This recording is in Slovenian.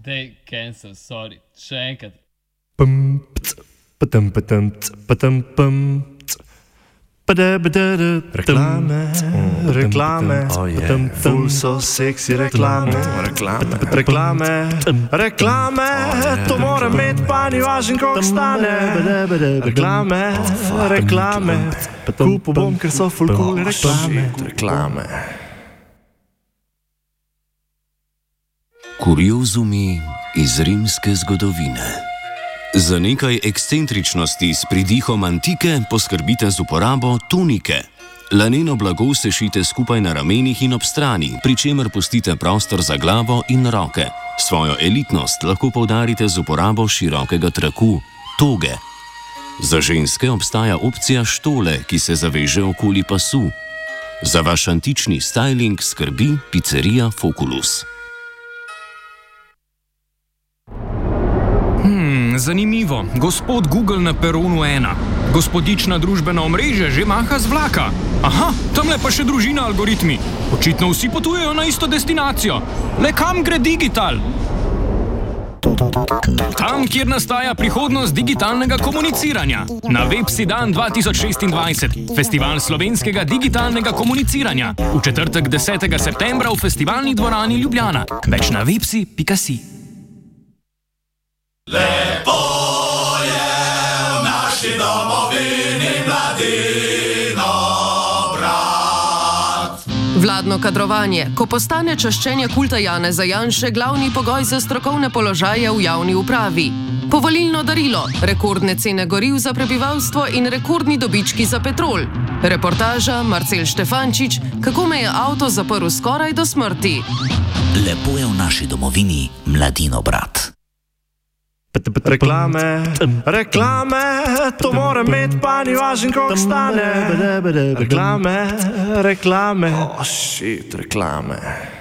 Dej, cancel, sorry. Še enkrat. Reklame, ful so seksi reklame, reklame, to mora imeti pa ni važno, koliko stane. Reklame, kupo bom, ker so ful cool reklame. Kuriozumi iz rimske zgodovine. Za nekaj ekscentričnosti s pridihom antike poskrbite z uporabo tunike. Laneno blago sešite skupaj na ramenih in ob strani, pri čemer pustite prostor za glavo in roke. Svojo elitnost lahko poudarite z uporabo širokega traku, toge. Za ženske obstaja opcija štole, ki se zaveže okoli pasu. Za vaš antični styling skrbi pizzerija Foculus. Zanimivo, gospod Google na peronu 1. Gospodična družbena omrežja že maha z vlaka. Aha, tamle pa še družina algoritmi. Očitno vsi potujejo na isto destinacijo. Le kam gre digital? Tam, kjer nastaja prihodnost digitalnega komuniciranja. Na Websi dan 2026, festival slovenskega digitalnega komuniciranja. V četrtek 10. septembra v festivalni dvorani Ljubljana. Več na websi.si. Lepo je v naši domovini mladino brat. Vladno kadrovanje, ko postane čaščenje kulta Janeza Janše glavni pogoj za strokovne položaje v javni upravi. Povolilno darilo, rekordne cene goriv za prebivalstvo in rekordni dobički za Petrol. Reportaža Marcel Štefančič, kako me je avto zaprl skoraj do smrti. Lepo je v naši domovini mladino brat. Reklame, to mora imeti pa ni važno, koliko stane. Reklame, reklame. Oh, shit, reklame.